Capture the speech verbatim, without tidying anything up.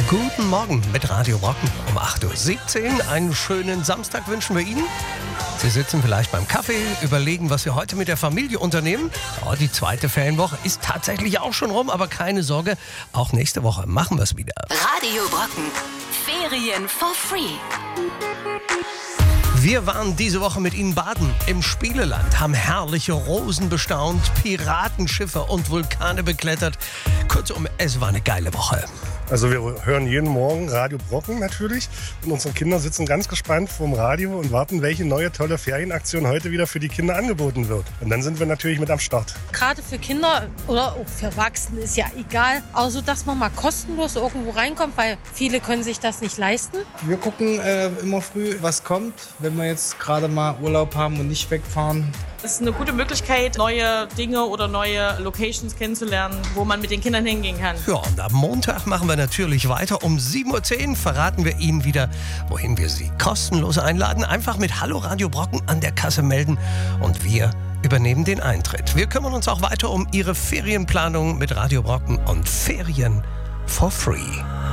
Guten Morgen mit Radio Brocken um acht Uhr siebzehn. Einen schönen Samstag wünschen wir Ihnen. Sie sitzen vielleicht beim Kaffee, überlegen, was wir heute mit der Familie unternehmen. Oh, die zweite Ferienwoche ist tatsächlich auch schon rum, aber keine Sorge, auch nächste Woche machen wir es wieder. Radio Brocken, Ferien for free. Wir waren diese Woche mit Ihnen baden im Spieleland, haben herrliche Rosen bestaunt, Piratenschiffe und Vulkane beklettert. Kurzum, es war eine geile Woche. Also wir hören jeden Morgen Radio Brocken natürlich und unsere Kinder sitzen ganz gespannt vorm Radio und warten, welche neue tolle Ferienaktion heute wieder für die Kinder angeboten wird. Und dann sind wir natürlich mit am Start. Gerade für Kinder oder auch für Erwachsene ist ja egal, also dass man mal kostenlos irgendwo reinkommt, weil viele können sich das nicht leisten. Wir gucken äh, immer früh, was kommt, wenn wir jetzt gerade mal Urlaub haben und nicht wegfahren. Es ist eine gute Möglichkeit, neue Dinge oder neue Locations kennenzulernen, wo man mit den Kindern hingehen kann. Ja, und am Montag machen wir natürlich weiter. Um sieben Uhr zehn verraten wir Ihnen wieder, wohin wir Sie kostenlos einladen. Einfach mit Hallo Radio Brocken an der Kasse melden und wir übernehmen den Eintritt. Wir kümmern uns auch weiter um Ihre Ferienplanung mit Radio Brocken und Ferien for free.